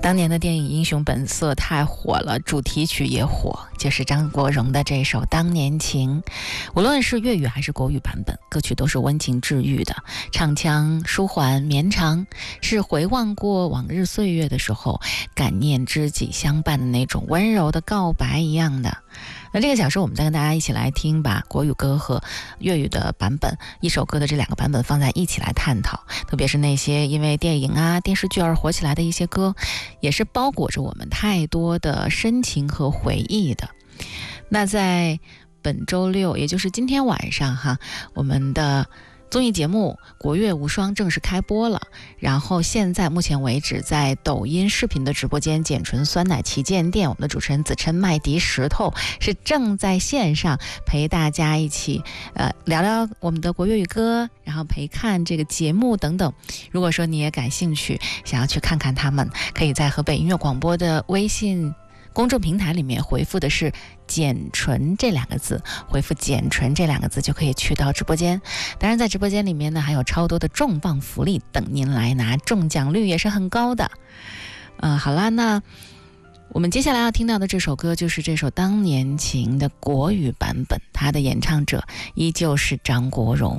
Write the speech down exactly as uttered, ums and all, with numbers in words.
当年的电影《英雄本色》太火了，主题曲也火，就是张国荣的这首《当年情》。无论是粤语还是国语版本，歌曲都是温情治愈的，唱腔舒缓绵长，是回望过往日岁月的时候，感念知己相伴的那种温柔的告白一样的。那这个小时我们再跟大家一起来听，把国语歌和粤语的版本，一首歌的这两个版本放在一起来探讨，特别是那些因为电影啊电视剧而火起来的一些歌，也是包裹着我们太多的深情和回忆的。那在本周六，也就是今天晚上哈，我们的综艺节目《国乐无双》正式开播了，然后现在目前为止在抖音视频的直播间简纯酸奶旗舰店，我们的主持人子琛麦迪石头是正在线上陪大家一起呃聊聊我们的国粤语歌，然后陪看这个节目等等。如果说你也感兴趣，想要去看看他们，可以在河北音乐广播的微信公众平台里面回复的是简纯这两个字，回复简纯这两个字就可以去到直播间。当然在直播间里面呢，还有超多的重磅福利等您来拿，中奖率也是很高的。呃，好啦，那我们接下来要听到的这首歌就是这首《当年情》的国语版本，它的演唱者依旧是张国荣。